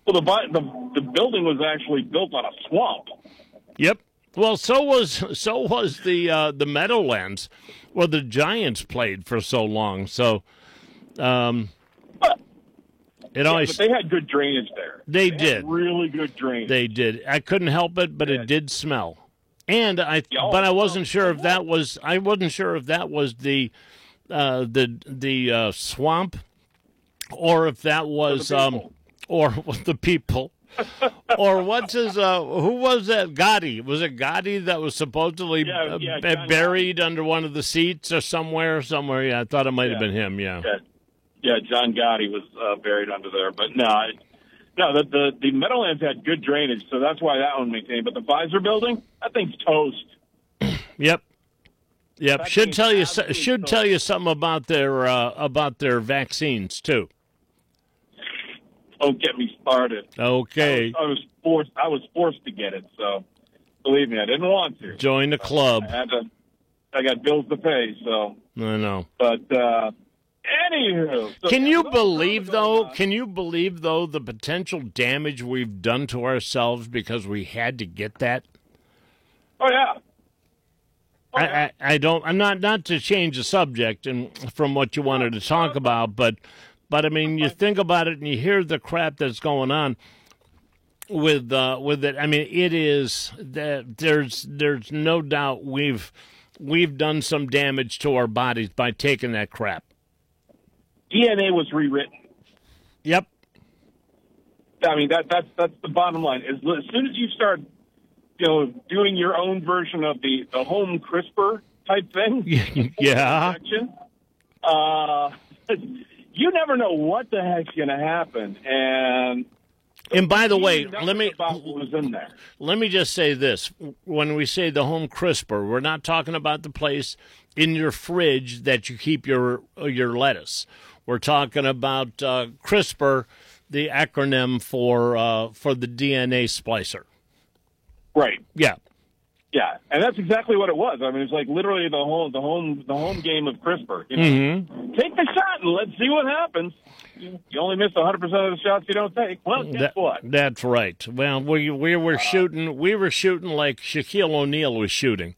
Well, the building was actually built on a swamp. Yep. Well, so was the Meadowlands, where the Giants played for so long. So, But they had good drainage there. They did had really good drainage. They did. I couldn't help it, but it did smell. And I wasn't sure if that was. I wasn't sure if that was the swamp, or if that was or the people. Or what's his? Who was that? Gotti. Was it Gotti that was supposedly buried under one of the seats or somewhere? Yeah, I thought it might have been him. Yeah, John Gotti was buried under there. But the Meadowlands had good drainage, so that's why that one maintained. But the Pfizer building, that thing's toast. Yep. Should tell you something about their vaccines too. Don't get me started. Okay. I was forced to get it, so believe me, I didn't want to. Join the club. I got bills to pay, so. I know. But anywho, can you believe though the potential damage we've done to ourselves because we had to get that? Oh yeah. I'm not to change the subject and from what you wanted to talk about, but I mean, you think about it and you hear the crap that's going on with it. I mean, it is that there's no doubt we've done some damage to our bodies by taking that crap. DNA was rewritten. Yep. I mean, that's the bottom line. As soon as you start, doing your own version of the home CRISPR type thing, yeah. You never know what the heck's going to happen, and by the way, let me just say this: when we say the home CRISPR, we're not talking about the place in your fridge that you keep your lettuce. We're talking about CRISPR, the acronym for the DNA splicer. Right. Yeah. Yeah, and that's exactly what it was. I mean, it's like literally the home game of CRISPR. Take the shot and let's see what happens. You only miss 100% of the shots you don't take. Well, guess what? That's right. Well, we were shooting like Shaquille O'Neal was shooting,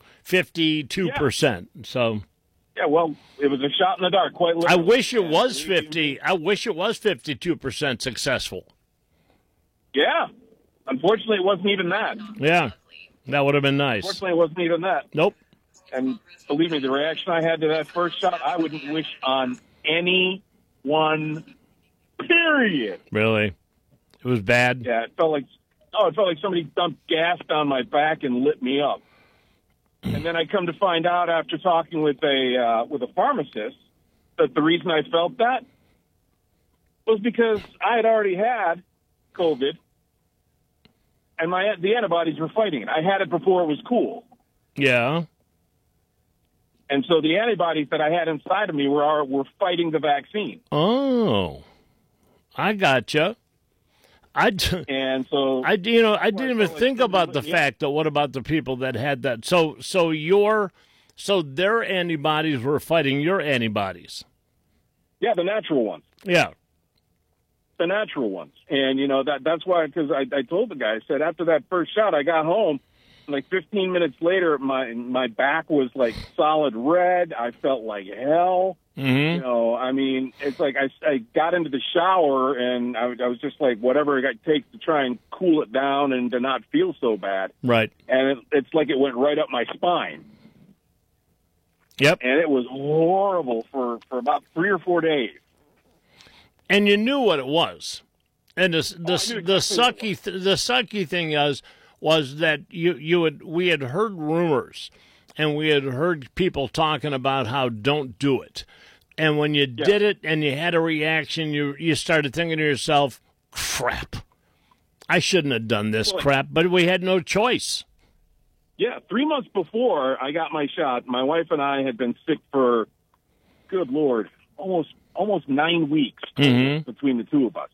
52%. So. Yeah, well, it was a shot in the dark, quite literally. I wish it was 50. I wish it was 52% successful. Yeah, unfortunately, it wasn't even that. Yeah. That would have been nice. Unfortunately, it wasn't even that. Nope. And believe me, the reaction I had to that first shot, I wouldn't wish on anyone, period. Really? It was bad? Yeah, it felt like somebody dumped gas down my back and lit me up. And then I come to find out after talking with a pharmacist that the reason I felt that was because I had already had COVID. And the antibodies were fighting it. I had it before it was cool. Yeah. And so the antibodies that I had inside of me were fighting the vaccine. Oh, I gotcha. I didn't even think about the fact that what about the people that had that? So their antibodies were fighting your antibodies. Yeah, the natural ones. Yeah. The natural ones. And, that's why, because I told the guy, I said, after that first shot, I got home, like 15 minutes later, my back was like solid red. I felt like hell. Mm-hmm. I mean, it's like I got into the shower and I was just like, whatever it takes to try and cool it down and to not feel so bad. Right. And it's like it went right up my spine. Yep. And it was horrible for about 3 or 4 days. And you knew what it was, and the sucky thing was that we had heard rumors, and we had heard people talking about how don't do it, and when you did it and you had a reaction, you started thinking to yourself, crap, I shouldn't have done this crap, but we had no choice. Yeah, 3 months before I got my shot, my wife and I had been sick for, good Lord, almost 9 weeks between the two of us.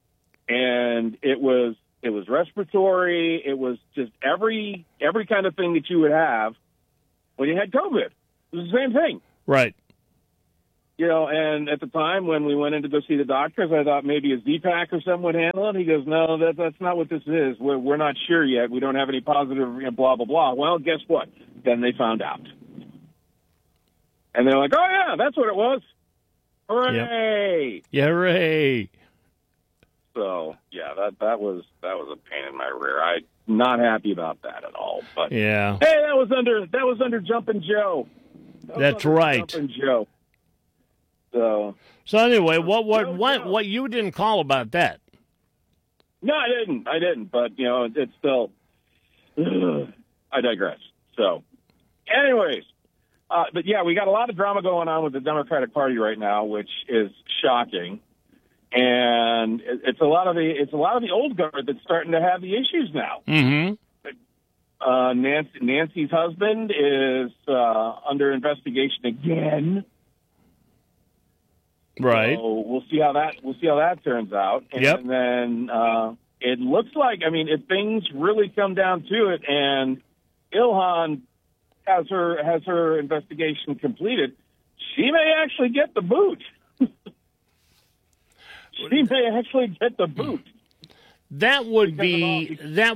And it was respiratory. It was just every kind of thing that you would have when you had COVID. It was the same thing. Right. and at the time when we went in to go see the doctors, I thought maybe a Z-Pack or something would handle it. He goes, no, that's not what this is. We're not sure yet. We don't have any positive, blah, blah, blah. Well, guess what? Then they found out. And they're like, oh, yeah, that's what it was. Hooray! Yep. Yeah, hooray! So, yeah, that was a pain in my rear. I'm not happy about that at all. But yeah. Hey, that was under Jumpin' Joe. That's right. Jumpin' Joe. So anyway, what you didn't call about that? No, I didn't. But it's still. I digress. So, anyways, but yeah, we got a lot of drama going on with the Democratic Party right now, which is shocking, and it's a lot of the old guard that's starting to have the issues now. Mm-hmm. Nancy's husband is under investigation again. Right. So we'll see how that turns out. And yep. then it looks like, if things really come down to it, and Ilhan has her investigation completed, she may actually get the boot. She may actually get the boot. That would be,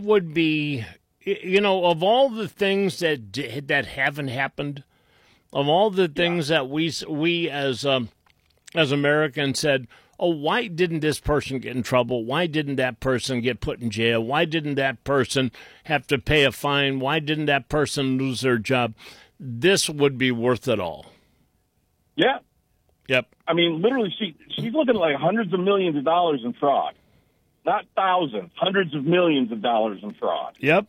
of all the things that haven't happened, of all the things that we as Americans said, oh, why didn't this person get in trouble? Why didn't that person get put in jail? Why didn't that person have to pay a fine? Why didn't that person lose their job? This would be worth it all. Yeah. Yep. Literally, she's looking at like hundreds of millions of dollars in fraud. Not thousands, hundreds of millions of dollars in fraud. Yep.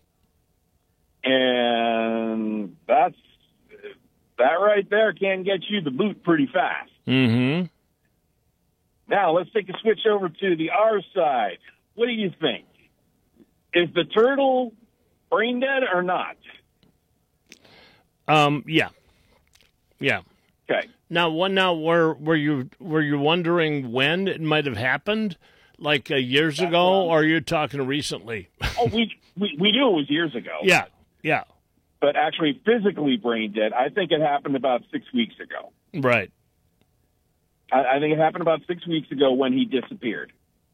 And that right there can get you the boot pretty fast. Mm-hmm. Now, let's take a switch over to the R side. What do you think? Is the turtle brain dead or not? Yeah. Yeah. Okay. Now, were you wondering when it might have happened? Like years ago, or are you talking recently? Oh, we knew it was years ago. Yeah. Yeah. But actually physically brain dead, I think it happened about 6 weeks ago. Right. I think it happened about 6 weeks ago when he disappeared.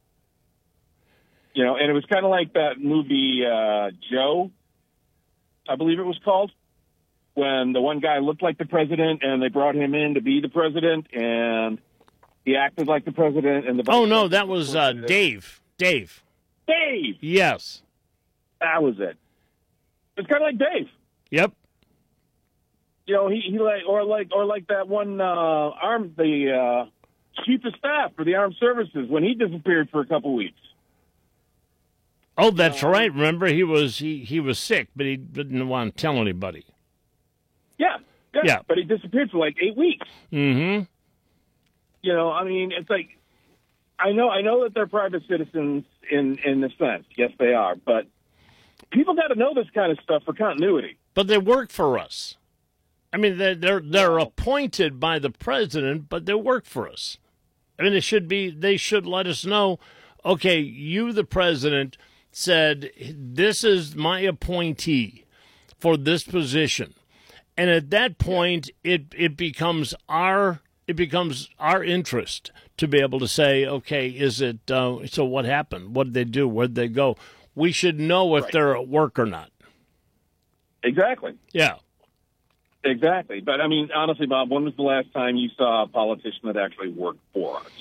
And it was kind of like that movie Joe, I believe it was called, when the one guy looked like the president and they brought him in to be the president and he acted like the president. And oh, no, that was Dave. Dave. Yes. That was it. It's kind of like Dave. Yep. He like that one the chief of staff for the armed services when he disappeared for a couple weeks. Oh, that's right. Remember, he was sick, but he didn't want to tell anybody. Yeah. But he disappeared for like 8 weeks. Mm-hmm. It's like I know that they're private citizens in a sense. Yes, they are. But people got to know this kind of stuff for continuity. But they work for us. They're appointed by the president, but they work for us. They should let us know, okay, you, the president, said, this is my appointee for this position. And at that point, it becomes our interest to be able to say, okay, is it, so what happened? What did they do? Where did they go? We should know if they're at work or not. Exactly. Yeah. Exactly. But, honestly, Bob, when was the last time you saw a politician that actually worked for us?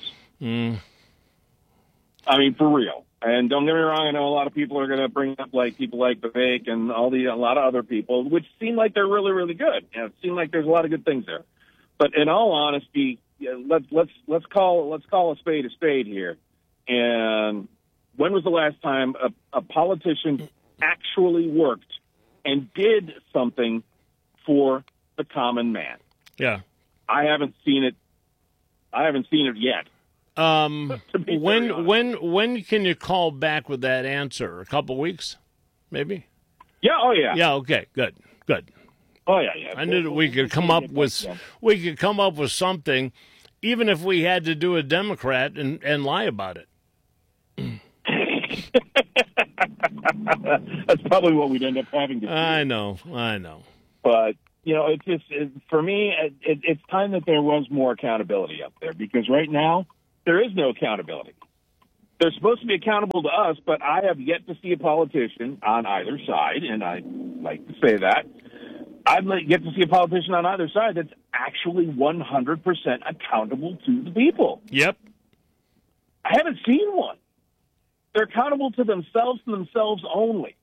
For real. And don't get me wrong, I know a lot of people are going to bring up like people like Vivek and a lot of other people, which seem like they're really, really good. It seems like there's a lot of good things there. But in all honesty, let's call a spade here. And when was the last time a politician actually worked and did something for the common man? Yeah. I haven't seen it yet. When can you call back with that answer? A couple weeks, maybe? Yeah. Oh, yeah. Yeah. Okay. Good. Oh, yeah. I knew that we could come up with something, even if we had to do a Democrat and lie about it. That's probably what we'd end up having to do. I know. But it's just for me. It's time that there was more accountability up there, because right now there is no accountability. They're supposed to be accountable to us, but I have yet to see a politician on either side, and I like to say that I'd yet to see a politician on either side that's actually 100% accountable to the people. Yep. I haven't seen one. They're accountable to themselves and themselves only.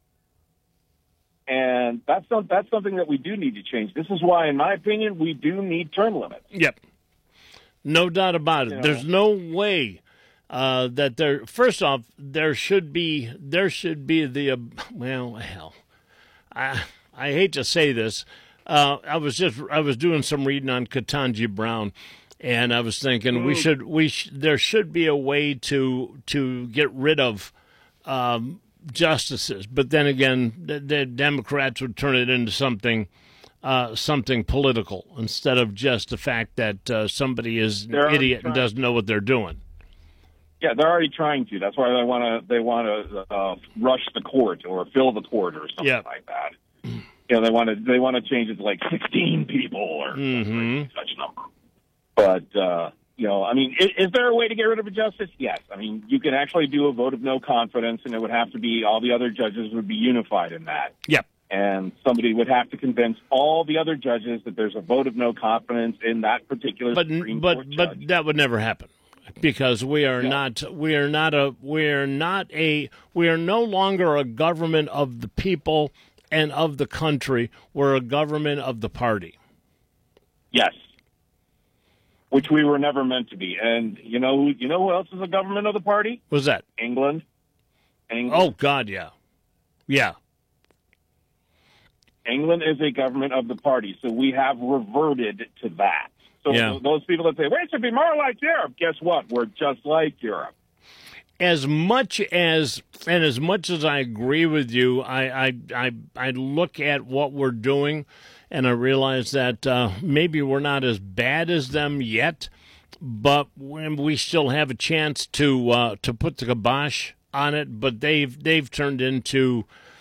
And that's something that we do need to change. This is why, in my opinion, we do need term limits. Yep. No doubt about it. There's no way that there. First off, there should be the hell. I hate to say this. I was doing some reading on Ketanji Brown, and I was thinking there should be a way to get rid of justices, but then again, the Democrats would turn it into something political instead of just the fact that somebody is an idiot and doesn't know what they're doing. Yeah, they're already trying to. That's why they want to rush the court or fill the court or something like that. They want to change it to like 16 people or such number. But is there a way to get rid of a justice? Yes. I mean, you can actually do a vote of no confidence, and it would have to be all the other judges would be unified in that. Yep. And somebody would have to convince all the other judges that there's a vote of no confidence in that particular Supreme Court judge. But that would never happen, because we are no longer a government of the people and of the country. We're a government of the party. Yes. Which we were never meant to be. And you know who else is a government of the party? What's that? England. Oh, God, yeah. Yeah. England is a government of the party, so we have reverted to that. So those people that say, we should be more like Europe, guess what? We're just like Europe. As much as I agree with you, I look at what we're doing, and I realize that maybe we're not as bad as them yet, but we still have a chance to put the kibosh on it. But they've turned into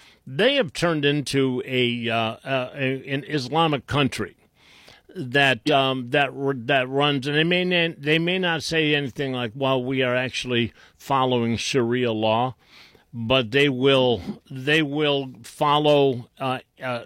an Islamic country that runs, and they may not say anything like, "Well, we are actually following Sharia law," but they will follow a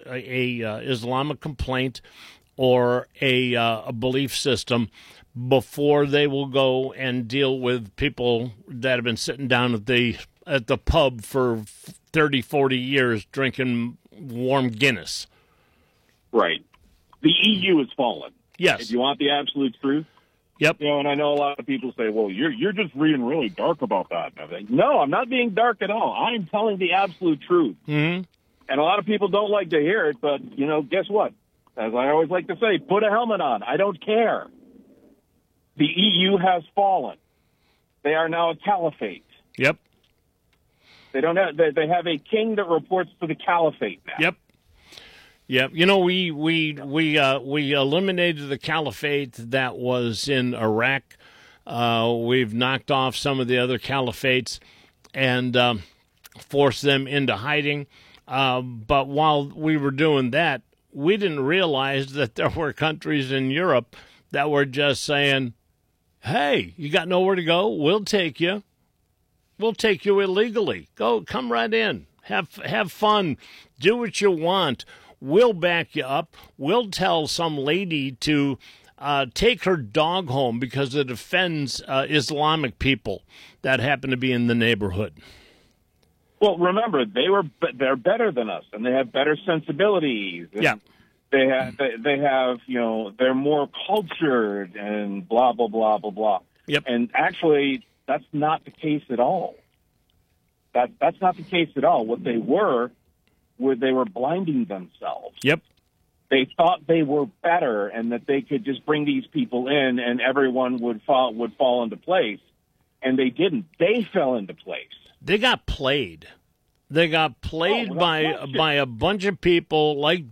Islamic complaint or a belief system before they will go and deal with people that have been sitting down at the pub for 30, 40 years drinking warm Guinness. Right. The EU has fallen. Yes. If you want the absolute truth. Yep. And I know a lot of people say, well, you're just being really dark about that. And I think, no, I'm not being dark at all. I'm telling the absolute truth. Mm-hmm. And a lot of people don't like to hear it, but, guess what? As I always like to say, put a helmet on. I don't care. The EU has fallen. They are now a caliphate. Yep. They have a king that reports to the caliphate now. Yep. Yep. We eliminated the caliphate that was in Iraq. We've knocked off some of the other caliphates and forced them into hiding. But while we were doing that, we didn't realize that there were countries in Europe that were just saying, hey, you got nowhere to go? We'll take you. We'll take you illegally. Come right in. Have fun. Do what you want. We'll back you up. We'll tell some lady to take her dog home because it offends Islamic people that happen to be in the neighborhood. Well, remember, they're better than us, and they have better sensibilities. Yeah. They have, they're more cultured and blah, blah, blah, blah, blah. Yep. And actually, that's not the case at all. That's not the case at all. What they were blinding themselves. Yep. They thought they were better and that they could just bring these people in and everyone would fall into place. And they didn't. They fell into place. They got played. They got played by a bunch of people, I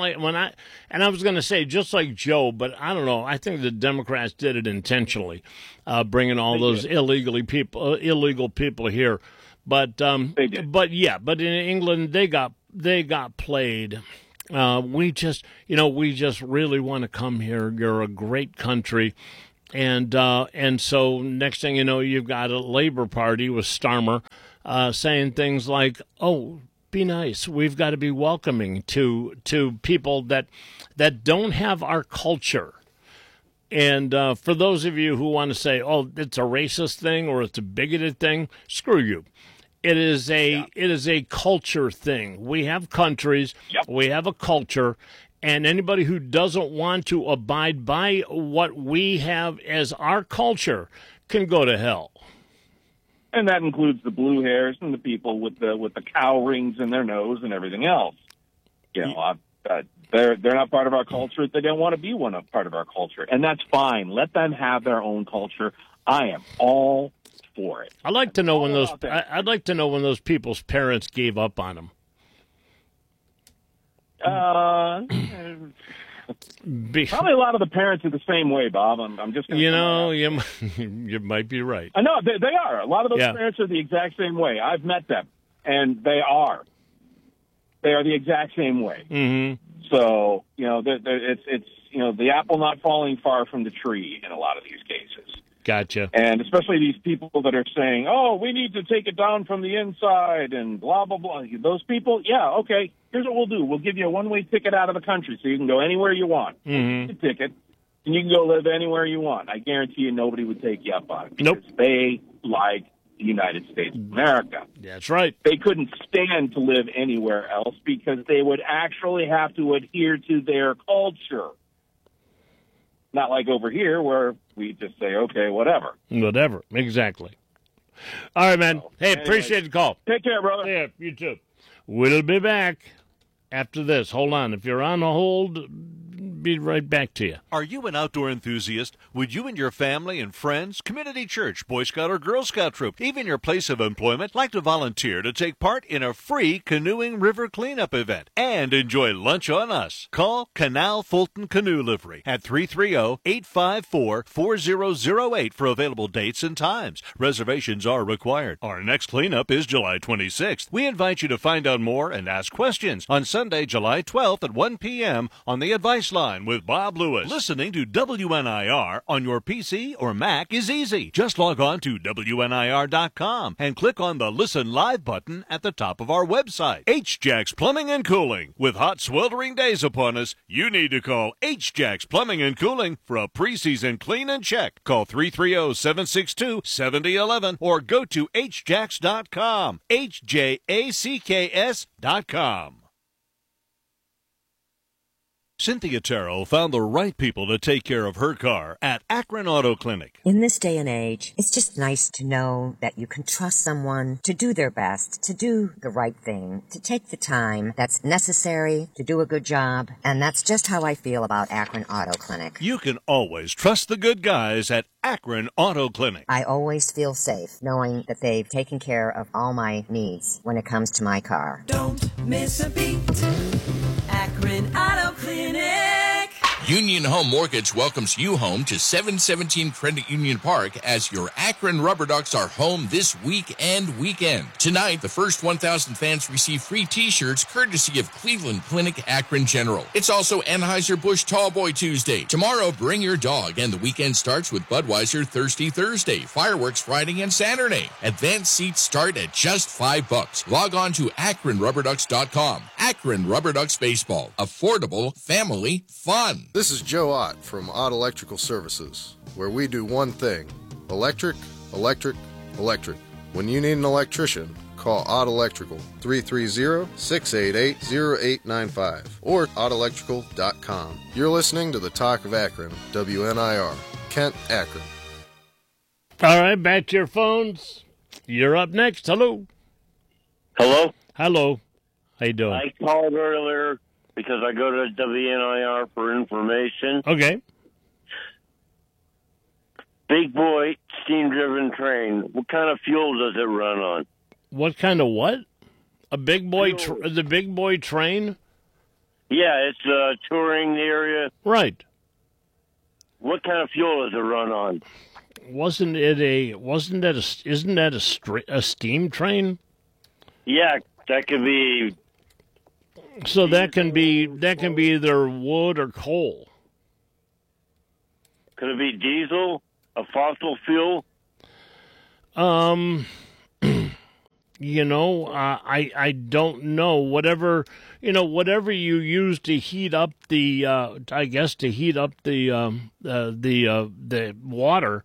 was going to say just like Joe, but I don't know. I think the Democrats did it intentionally, bringing all those illegal people here. But they did. But in England they got played, We just really want to come here. You're a great country. And so next thing you know, you've got a Labor Party with Starmer saying things like, "Oh, be nice. We've got to be welcoming to people that don't have our culture." And for those of you who want to say, "Oh, it's a racist thing or it's a bigoted thing," screw you. It is a culture thing. We have countries. Yep. We have a culture. And anybody who doesn't want to abide by what we have as our culture can go to hell. And that includes the blue hairs and the people with the cow rings in their nose and everything else. You know, they're not part of our culture. They don't want to be part of our culture, and that's fine. Let them have their own culture. I am all for it. I'd like to know when those people's parents gave up on them. Probably a lot of the parents are the same way, Bob. I'm just gonna you might be right. I know they are. A lot of those parents are the exact same way. I've met them, and they are the exact same way. Mm-hmm. So it's the apple not falling far from the tree in a lot of these cases. Gotcha. And especially these people that are saying, "Oh, we need to take it down from the inside," and blah, blah, blah. Those people, okay, here's what we'll do. We'll give you a one-way ticket out of the country so you can go anywhere you want. Mm-hmm. A ticket, and you can go live anywhere you want. I guarantee you nobody would take you up on it because Nope. they like the United States of America. That's right. They couldn't stand to live anywhere else because they would actually have to adhere to their culture. Not like over here where we just say, okay, whatever. Whatever. Exactly. All right, man. Hey, anyway, appreciate the call. Take care, brother. Yeah, you too. We'll be back after this. Hold on. If you're on hold, be right back to you. Are you an outdoor enthusiast? Would you and your family and friends, community church, Boy Scout or Girl Scout troop, even your place of employment, like to volunteer to take part in a free canoeing river cleanup event and enjoy lunch on us? Call Canal Fulton Canoe Livery at 330-854-4008 for available dates and times. Reservations are required. Our next cleanup is July 26th. We invite you to find out more and ask questions on Sunday, July 12th at 1 p.m. on the Advice Line with Bob Lewis. Listening to WNIR on your PC or Mac is easy. Just log on to WNIR.com and click on the Listen Live button at the top of our website. H-Jacks Plumbing and Cooling. With hot, sweltering days upon us, you need to call H-Jacks Plumbing and Cooling for a preseason clean and check. Call 330-762-7011 or go to hjacks.com. HJACKS.com. Cynthia Terrell found the right people to take care of her car at Akron Auto Clinic. In this day and age, it's just nice to know that you can trust someone to do their best, to do the right thing, to take the time that's necessary to do a good job. And that's just how I feel about Akron Auto Clinic. You can always trust the good guys at Akron Auto Clinic. I always feel safe knowing that they've taken care of all my needs when it comes to my car. Don't miss a beat. Akron Auto Clinic. Union Home Mortgage welcomes you home to 717 Credit Union Park as your Akron Rubber Ducks are home this week and weekend. Tonight, the first 1,000 fans receive free t-shirts courtesy of Cleveland Clinic Akron General. It's also Anheuser-Busch Tallboy Tuesday. Tomorrow, bring your dog, and the weekend starts with Budweiser Thirsty Thursday, fireworks Friday and Saturday. Advanced seats start at just $5. Log on to AkronRubberDucks.com. Akron Rubber Ducks Baseball. Affordable, family, fun. This is Joe Ott from Ott Electrical Services, where we do one thing: electric, electric, electric. When you need an electrician, call Ott Electrical, 330-688-0895, or ottelectrical.com. You're listening to the Talk of Akron, WNIR, Kent, Akron. All right, back to your phones. You're up next. Hello. Hello? Hello. How you doing? I called earlier because I go to WNIR for information. Okay. Big Boy steam-driven train. What kind of fuel does it run on? What kind of what? A big boy, the big boy train? Yeah, it's touring the area. Right. What kind of fuel does it run on? Isn't that a steam train? Yeah, that could be So that can be either wood or coal. Could it be diesel, a fossil fuel? I don't know. Whatever you use to heat up the the water.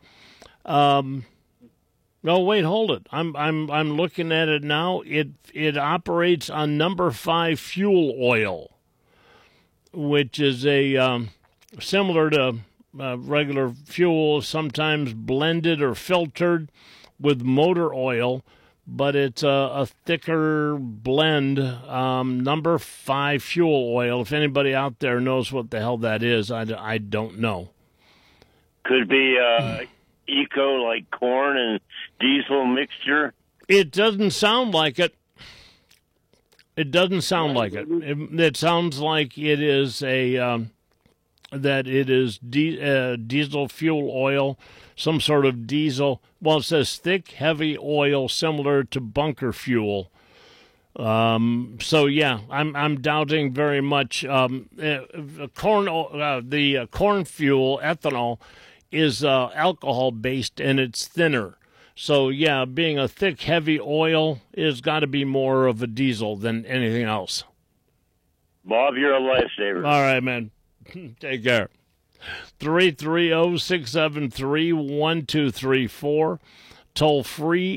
No, wait, hold it. I'm looking at it now. It operates on number 5 fuel oil, which is a similar to regular fuel, sometimes blended or filtered with motor oil, but it's a thicker blend, number 5 fuel oil. If anybody out there knows what the hell that is, I don't know. Could be eco, like corn and diesel mixture. It doesn't sound like it. It doesn't sound like it. It sounds like it is diesel fuel oil, some sort of diesel. Well, it says thick, heavy oil similar to bunker fuel. So yeah, I'm doubting very much. The corn fuel, ethanol, is alcohol based and it's thinner. So yeah, being a thick, heavy oil is got to be more of a diesel than anything else. Bob, you're a lifesaver. All right, man. Take care. 330-673-1234. Toll free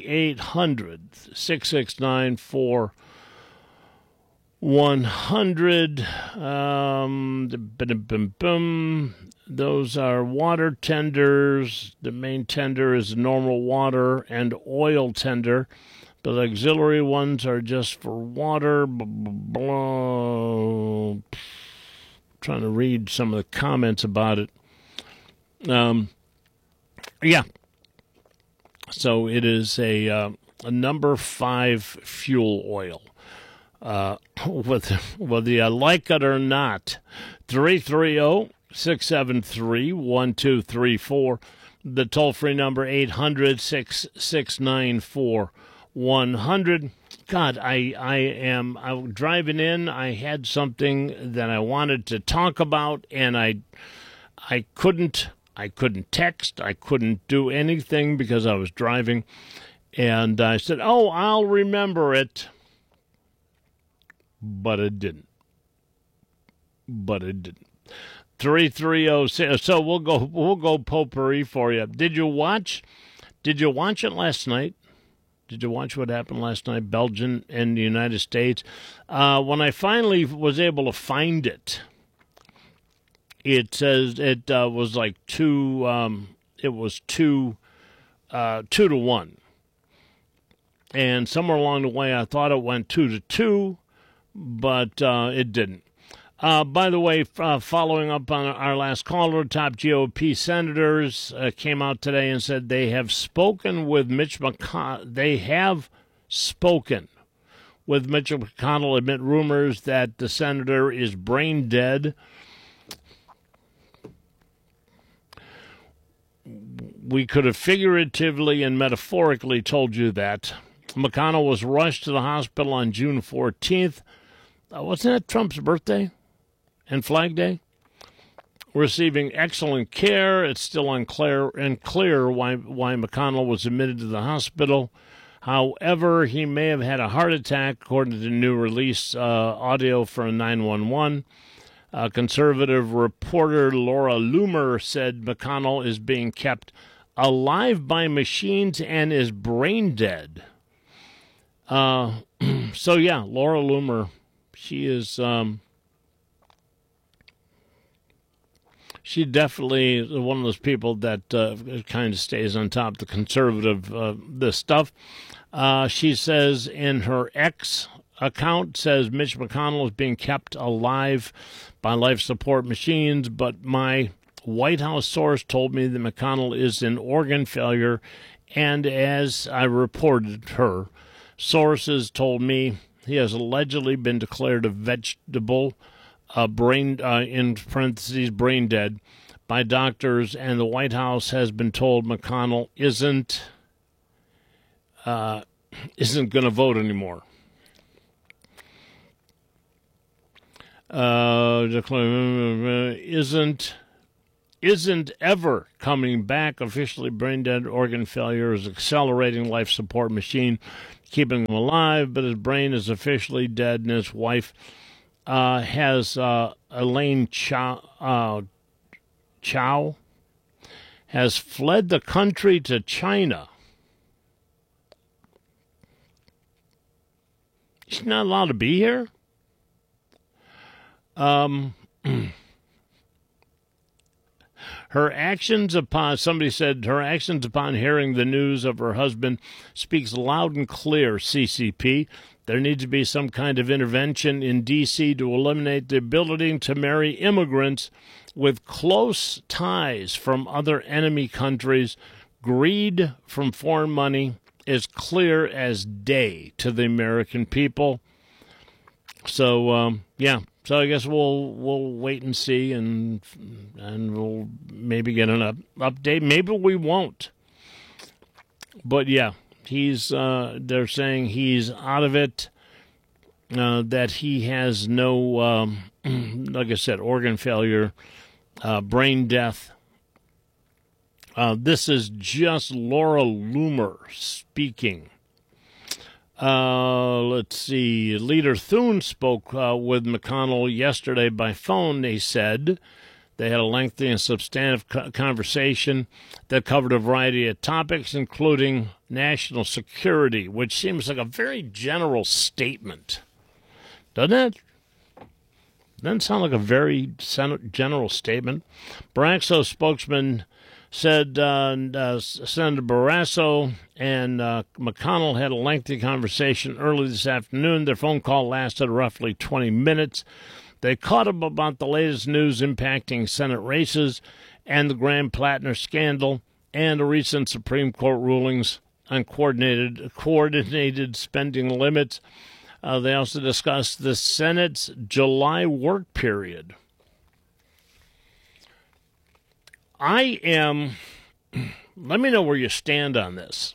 800-669-4100. Those are water tenders. The main tender is normal water and oil tender. But the auxiliary ones are just for water. Trying to read some of the comments about it. Yeah. So it is a number 5 fuel oil. Whether you like it or not. 330-673-1234. The toll-free number 800-669-4100. God, I was driving in. I had something that I wanted to talk about, and I couldn't text. I couldn't do anything because I was driving. And I said, "Oh, I'll remember it." But it didn't. 330. So we'll go potpourri for you. Did you watch it last night? Did you watch what happened last night, Belgium and the United States? When I finally was able to find it, it says it was like 2 to 1. And somewhere along the way, I thought it went 2-2, but it didn't. By the way, following up on our last caller, top GOP senators came out today and said they have spoken with Mitch McConnell. They have spoken with Mitch McConnell amid rumors that the senator is brain dead. We could have figuratively and metaphorically told you that. McConnell was rushed to the hospital on June 14th. Wasn't that Trump's birthday and Flag Day? Receiving excellent care. It's still unclear why McConnell was admitted to the hospital. However, he may have had a heart attack, according to new release audio from 911. Conservative reporter Laura Loomer said McConnell is being kept alive by machines and is brain dead. So, yeah, Laura Loomer, she is... She definitely is one of those people that kind of stays on top of the conservative this stuff. She says in her X account, says Mitch McConnell is being kept alive by life support machines, but my White House source told me that McConnell is in organ failure, and as I reported her, sources told me he has allegedly been declared a vegetable brain, in parentheses, brain dead by doctors, and the White House has been told McConnell isn't going to vote anymore. isn't ever coming back. Officially brain dead. Organ failure is accelerating life support machine, keeping him alive, but his brain is officially dead, and his wife has Elaine Chao has fled the country to China. She's not allowed to be here? Somebody said her actions upon hearing the news of her husband speaks loud and clear, CCP. There needs to be some kind of intervention in D.C. to eliminate the ability to marry immigrants with close ties from other enemy countries. Greed from foreign money is clear as day to the American people. So, So I guess we'll wait and see, and we'll maybe get an update. Maybe we won't. But yeah, they're saying he's out of it, that he has no, like I said, organ failure, brain death. This is just Laura Loomer speaking. Let's see. Leader Thune spoke with McConnell yesterday by phone. They said they had a lengthy and substantive conversation that covered a variety of topics, including national security, which seems like a very general statement. Doesn't it? Doesn't sound like a very general statement. Barrasso spokesman said Senator Barrasso and McConnell had a lengthy conversation early this afternoon. Their phone call lasted roughly 20 minutes. They caught up about the latest news impacting Senate races and the Graham Plattner scandal and the recent Supreme Court rulings on coordinated spending limits. They also discussed the Senate's July work period. Let me know where you stand on this.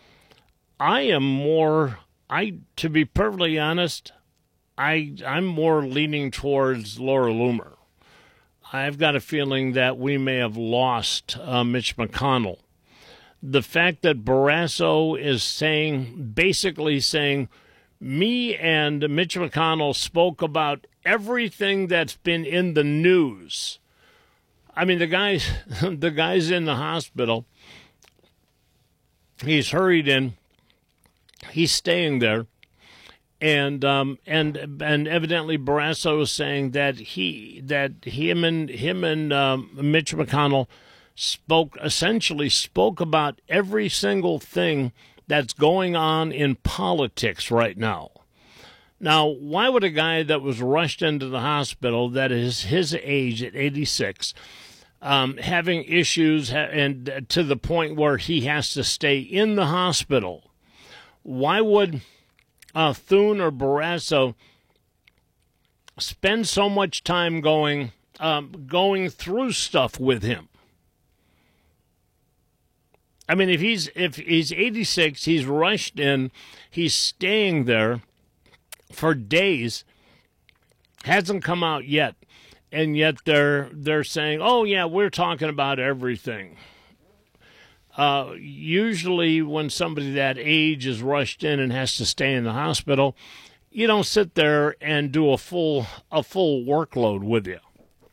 To be perfectly honest, I'm more leaning towards Laura Loomer. I've got a feeling that we may have lost Mitch McConnell. The fact that Barrasso is basically saying, me and Mitch McConnell spoke about everything that's been in the news. I mean, the guy's in the hospital. He's hurried in. He's staying there, and evidently Barrasso is saying that him and Mitch McConnell essentially spoke about every single thing that's going on in politics right now. Now, why would a guy that was rushed into the hospital, that is his age at 86, having issues and to the point where he has to stay in the hospital, why would Thune or Barrasso spend so much time going through stuff with him? I mean, if he's 86, he's rushed in, he's staying there for days, hasn't come out yet, and yet they're saying, oh yeah, we're talking about everything. Usually when somebody that age is rushed in and has to stay in the hospital, you don't sit there and do a full workload with you.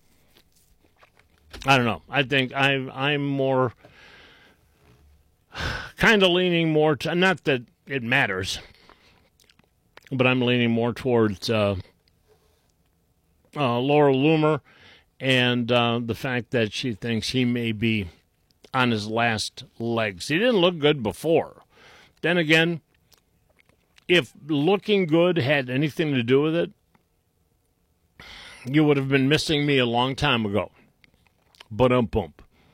I don't know. I think I'm more kind of leaning more to, not that it matters, but I'm leaning more towards Laura Loomer and the fact that she thinks he may be on his last legs. He didn't look good before. Then again, if looking good had anything to do with it, you would have been missing me a long time ago. Ba-dum-bum.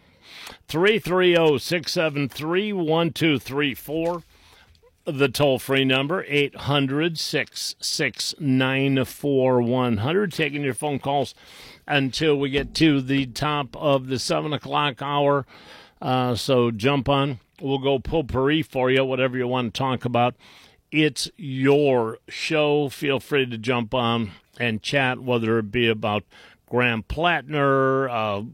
330-673-1234. The toll-free number, 800-669-4100. Taking your phone calls until we get to the top of the 7 o'clock hour. So jump on. We'll go potpourri for you, whatever you want to talk about. It's your show. Feel free to jump on and chat, whether it be about Graham Plattner,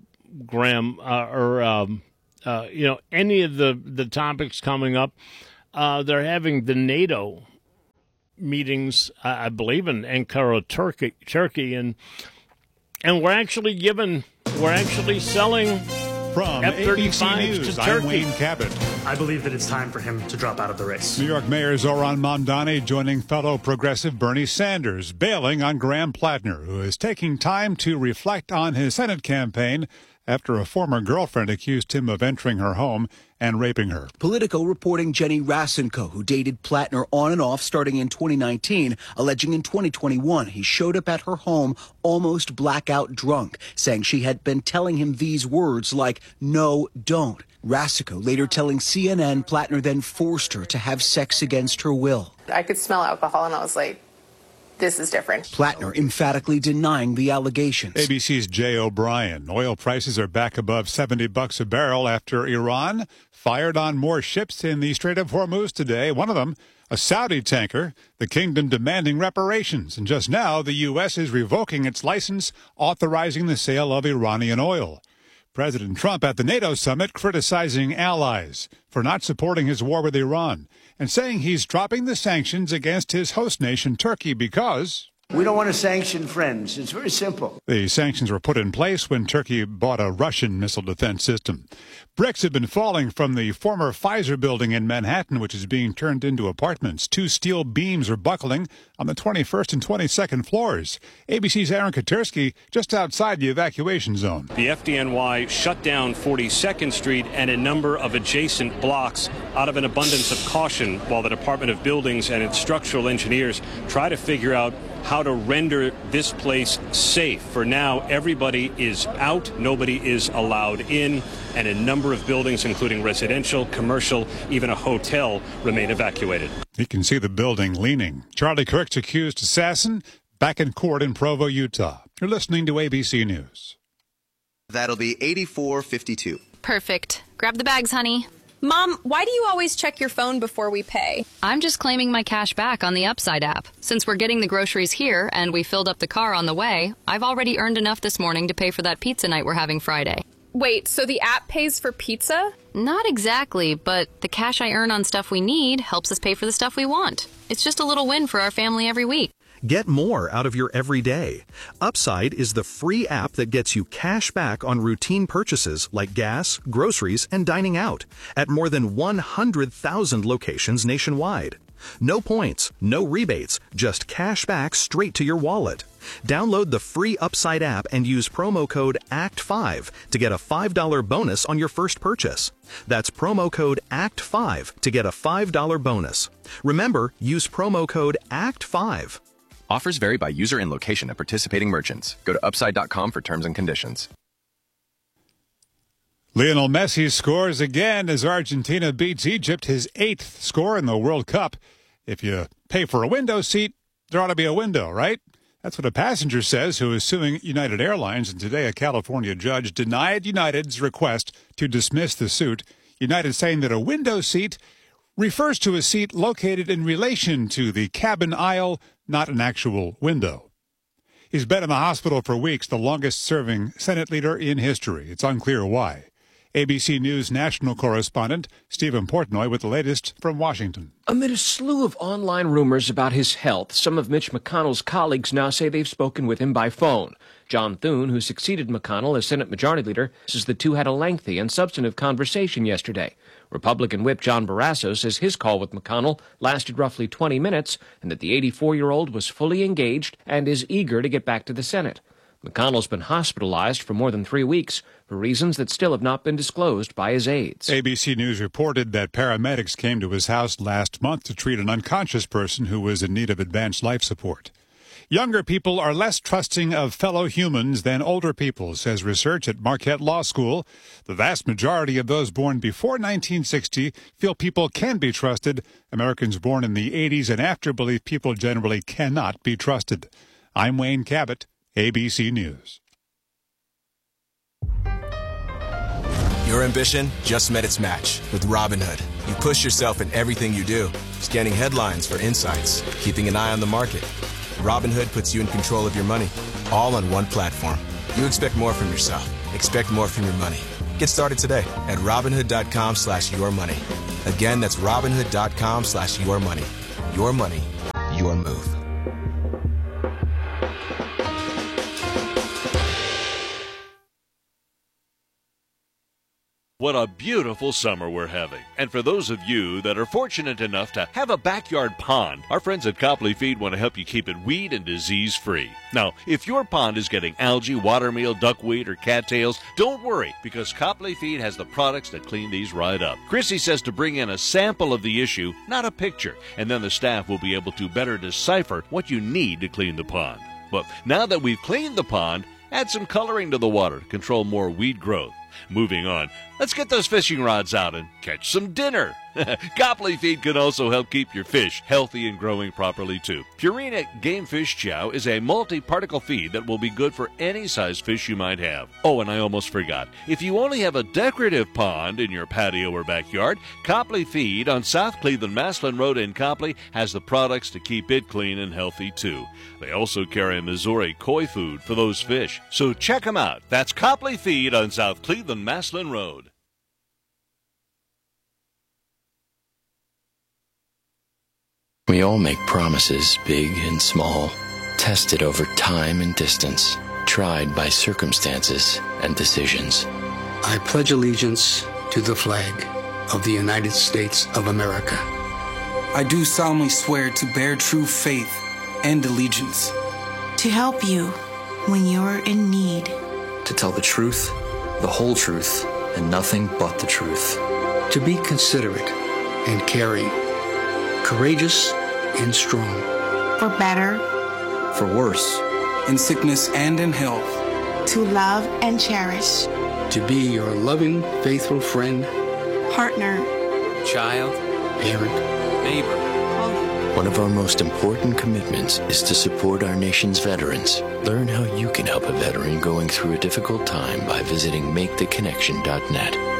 any of the topics coming up. They're having the NATO meetings, I believe, in Ankara, Turkey, and we're actually selling from F-35s News, to Turkey. I'm Wayne Cabot. I believe that it's time for him to drop out of the race. New York Mayor Zoran Mamdani joining fellow progressive Bernie Sanders, bailing on Graham Plattner, who is taking time to reflect on his Senate campaign after a former girlfriend accused him of entering her home and raping her. Politico reporting Jenny Rasenko, who dated Plattner on and off starting in 2019, alleging in 2021 he showed up at her home almost blackout drunk, saying she had been telling him these words like, "No, don't." Rasenko later telling CNN Plattner then forced her to have sex against her will. I could smell alcohol and I was like, this is different. Plattner emphatically denying the allegations. ABC's Jay O'Brien. Oil prices are back above $70 a barrel after Iran fired on more ships in the Strait of Hormuz today. One of them, a Saudi tanker, the kingdom demanding reparations. And just now, the U.S. is revoking its license, authorizing the sale of Iranian oil. President Trump at the NATO summit criticizing allies for not supporting his war with Iran and saying he's dropping the sanctions against his host nation, Turkey, because we don't want to sanction friends. It's very simple. The sanctions were put in place when Turkey bought a Russian missile defense system. Bricks have been falling from the former Pfizer building in Manhattan, which is being turned into apartments. 2 steel beams are buckling on the 21st and 22nd floors. ABC's Aaron Katersky just outside the evacuation zone. The FDNY shut down 42nd Street and a number of adjacent blocks out of an abundance of caution while the Department of Buildings and its structural engineers try to figure out how to render this place safe. For now, everybody is out. Nobody is allowed in. And a number of buildings, including residential, commercial, even a hotel, remain evacuated. You can see the building leaning. Charlie Kirk's accused assassin back in court in Provo, Utah. You're listening to ABC News. That'll be 84.52. Perfect. Grab the bags, honey. Mom, why do you always check your phone before we pay? I'm just claiming my cash back on the Upside app. Since we're getting the groceries here and we filled up the car on the way, I've already earned enough this morning to pay for that pizza night we're having Friday. Wait, so the app pays for pizza? Not exactly, but the cash I earn on stuff we need helps us pay for the stuff we want. It's just a little win for our family every week. Get more out of your everyday. Upside is the free app that gets you cash back on routine purchases like gas, groceries, and dining out at more than 100,000 locations nationwide. No points, no rebates, just cash back straight to your wallet. Download the free Upside app and use promo code ACT5 to get a $5 bonus on your first purchase. That's promo code ACT5 to get a $5 bonus. Remember, use promo code ACT5. Offers vary by user and location at participating merchants. Go to upside.com for terms and conditions. Lionel Messi scores again as Argentina beats Egypt, his 8th score in the World Cup. If you pay for a window seat, there ought to be a window, right? That's what a passenger says who is suing United Airlines, and today a California judge denied United's request to dismiss the suit. United saying that a window seat refers to a seat located in relation to the cabin aisle, not an actual window. He's been in the hospital for weeks, the longest-serving Senate leader in history. It's unclear why. ABC News national correspondent Stephen Portnoy with the latest from Washington. Amid a slew of online rumors about his health, some of Mitch McConnell's colleagues now say they've spoken with him by phone. John Thune, who succeeded McConnell as Senate Majority Leader, says the two had a lengthy and substantive conversation yesterday. Republican Whip John Barrasso says his call with McConnell lasted roughly 20 minutes and that the 84-year-old was fully engaged and is eager to get back to the Senate. McConnell's been hospitalized for more than 3 weeks for reasons that still have not been disclosed by his aides. ABC News reported that paramedics came to his house last month to treat an unconscious person who was in need of advanced life support. Younger people are less trusting of fellow humans than older people, says research at Marquette Law School. The vast majority of those born before 1960 feel people can be trusted. Americans born in the 80s and after believe people generally cannot be trusted. I'm Wayne Cabot, ABC News. Your ambition just met its match with Robinhood. You push yourself in everything you do, scanning headlines for insights, keeping an eye on the market, Robinhood puts you in control of your money, all on one platform. You expect more from yourself. Expect more from your money. Get started today at Robinhood.com/yourmoney. Again, that's Robinhood.com/yourmoney. Your money, your move. What a beautiful summer we're having. And for those of you that are fortunate enough to have a backyard pond, our friends at Copley Feed want to help you keep it weed and disease free. Now, if your pond is getting algae, watermeal, duckweed, or cattails, don't worry, because Copley Feed has the products that clean these right up. Chrissy says to bring in a sample of the issue, not a picture, and then the staff will be able to better decipher what you need to clean the pond. Well, now that we've cleaned the pond, add some coloring to the water to control more weed growth. Moving on, let's get those fishing rods out and catch some dinner. Copley Feed can also help keep your fish healthy and growing properly too. Purina Game Fish Chow is a multi-particle feed that will be good for any size fish you might have. Oh, and I almost forgot. If you only have a decorative pond in your patio or backyard, Copley Feed on South Cleveland Maslin Road in Copley has the products to keep it clean and healthy too. They also carry Missouri koi food for those fish. So check them out. That's Copley Feed on South Cleveland Maslin Road. We all make promises, big and small, tested over time and distance, tried by circumstances and decisions. I pledge allegiance to the flag of the United States of America. I do solemnly swear to bear true faith and allegiance. To help you when you're in need. To tell the truth, the whole truth, and nothing but the truth. To be considerate and caring. Courageous and strong. For better. For worse. In sickness and in health. To love and cherish. To be your loving, faithful friend. Partner. Child. Parent. Neighbor. One of our most important commitments is to support our nation's veterans. Learn how you can help a veteran going through a difficult time by visiting MakeTheConnection.net.